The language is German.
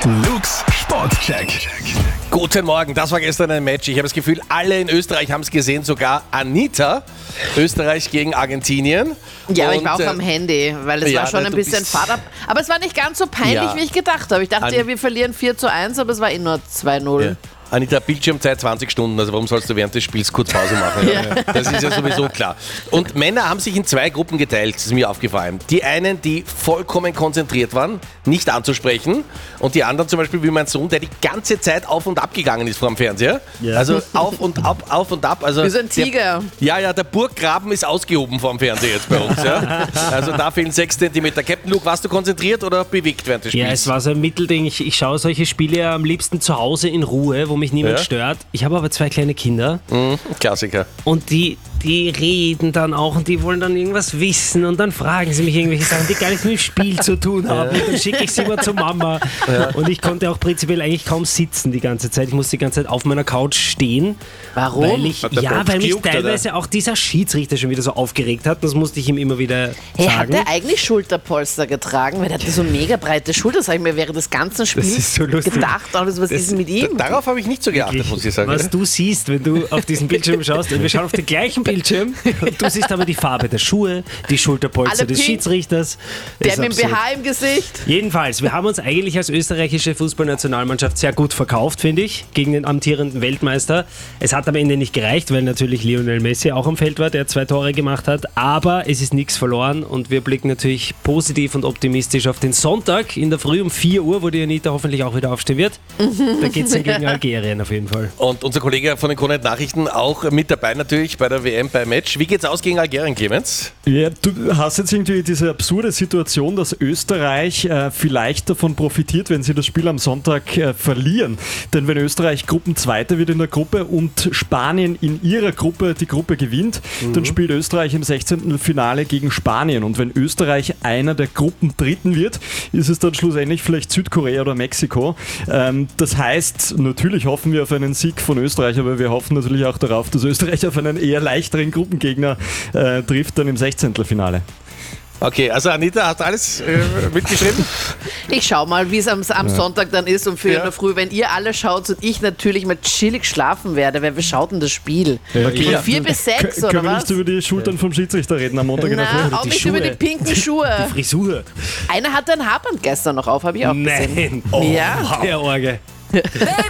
Luke's Sportcheck. Guten Morgen, das war gestern ein Match. Ich habe das Gefühl, alle in Österreich haben es gesehen, sogar Anita. Österreich gegen Argentinien. Ja, aber ich war auch am Handy, weil es war schon ein bisschen bist- Fahrt ab. Aber es war nicht ganz so peinlich, wie ich gedacht habe. Ich dachte ja, wir verlieren 4:1, aber es war nur 2:0. Ja. Anita, Bildschirmzeit 20 Stunden, also warum sollst du während des Spiels kurz Pause machen? Ja. Das ist ja sowieso klar. Und Männer haben sich in zwei Gruppen geteilt, das ist mir aufgefallen. Die einen, die vollkommen konzentriert waren, nicht anzusprechen, und die anderen zum Beispiel wie mein Sohn, der die ganze Zeit auf und ab gegangen ist vor dem Fernseher. Ja. Also auf und ab. Also Wie so ein Tiger. Der Burggraben ist ausgehoben vor dem Fernseher jetzt bei uns. Ja? Also da fehlen 6 Zentimeter. Captain Luke, warst du konzentriert oder bewegt während des Spiels? Ja, es war so ein Mittelding. Ich schaue solche Spiele ja am liebsten zu Hause in Ruhe, wo mich niemand Ja. stört. Ich habe aber 2 kleine Kinder Klassiker. und die reden dann auch und die wollen dann irgendwas wissen und dann fragen sie mich irgendwelche Sachen, die gar nichts mit dem Spiel zu tun haben. Und dann schicke ich sie mal zur Mama. Und ich konnte auch prinzipiell eigentlich kaum sitzen die ganze Zeit. Ich musste die ganze Zeit auf meiner Couch stehen. Warum? Weil mich Hat der Bob mich gejuckt, teilweise auch dieser Schiedsrichter schon wieder so aufgeregt hat. Das musste ich ihm immer wieder Hey, hat sagen. der eigentlich Schulterpolster getragen? Weil der hatte so mega breite Schulter, das habe ich mir während des ganzen Spiels ist so lustig. gedacht. Was ist denn mit ihm? Darauf habe ich nicht so geachtet, muss ich sagen. Was du siehst, wenn du auf diesen Bildschirm schaust, und wir schauen auf den gleichen Bildschirm, und du siehst aber die Farbe der Schuhe, die Schulterpolster Alle des pink. Schiedsrichters. Der Ist mit dem absurd. BH im Gesicht. Jedenfalls, wir haben uns eigentlich als österreichische Fußballnationalmannschaft sehr gut verkauft, finde ich, gegen den amtierenden Weltmeister. Es hat am Ende nicht gereicht, weil natürlich Lionel Messi auch am Feld war, der 2 Tore gemacht hat, aber es ist nichts verloren und wir blicken natürlich positiv und optimistisch auf den Sonntag in der Früh um 4 Uhr, wo die Anita hoffentlich auch wieder aufstehen wird. Da geht es dann gegen Algerien auf jeden Fall. Und unser Kollege von den Kronheit Nachrichten auch mit dabei natürlich bei der WM beim Match. Wie geht's aus gegen Algerien, Clemens? Ja, du hast jetzt irgendwie diese absurde Situation, dass Österreich vielleicht davon profitiert, wenn sie das Spiel am Sonntag verlieren. Denn wenn Österreich Gruppenzweiter wird in der Gruppe und Spanien in ihrer Gruppe die Gruppe gewinnt, dann spielt Österreich im 16. Finale gegen Spanien. Und wenn Österreich einer der Gruppendritten wird, ist es dann schlussendlich vielleicht Südkorea oder Mexiko. Das heißt, natürlich hoffen wir auf einen Sieg von Österreich, aber wir hoffen natürlich auch darauf, dass Österreich auf einen eher leichteren Gruppengegner trifft dann im 16. Finale. Okay, also Anita, hast du alles mitgeschrieben? Ich schau mal, wie es am Sonntag dann ist um 4 Uhr in der Früh. Wenn ihr alle schaut und ich natürlich mal chillig schlafen werde, wer schaut denn das Spiel? Okay. Von 4 bis 6 oder Können wir was? nicht über die Schultern vom Schiedsrichter reden am Montag in der Früh? Na, auch die nicht Schuhe. über die pinken Schuhe. Frisur. Einer hatte ein Haarband gestern noch auf, habe ich auch gesehen. Nein. Ja. Der Orge.